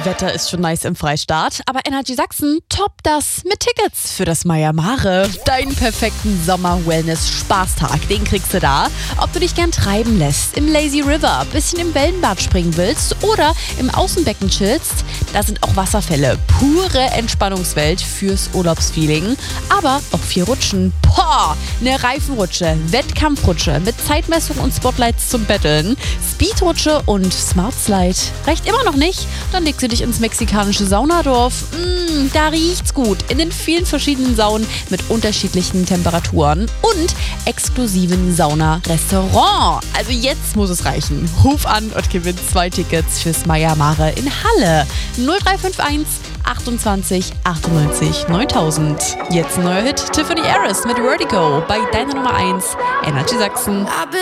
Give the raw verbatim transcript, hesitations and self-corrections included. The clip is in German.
Wetter ist schon nice im Freistaat, aber Energy Sachsen toppt das mit Tickets für das Maya Mare. Deinen perfekten Sommer-Wellness-Spaßtag, den kriegst du da. Ob du dich gern treiben lässt, im Lazy River, bisschen im Wellenbad springen willst oder im Außenbecken chillst, da sind auch Wasserfälle. Pure Entspannungswelt fürs Urlaubsfeeling. Aber auch vier Rutschen. Boah, eine Reifenrutsche, Wettkampfrutsche mit Zeitmessung und Spotlights zum Betteln, Speedrutsche und Smart Slide. Reicht immer noch nicht? Dann legst du dich ins mexikanische Saunadorf. Mmh, da riecht's gut. In den vielen verschiedenen Saunen mit unterschiedlichen Temperaturen und exklusiven Sauna-Restaurant. Also jetzt muss es reichen. Ruf an und gewinn zwei Tickets fürs Maya Mare in Halle. null drei fünf eins achtundzwanzig achtundneunzig neuntausend. Jetzt ein neuer Hit. Tiffany Harris mit Vertigo bei deiner Nummer eins Energy Sachsen.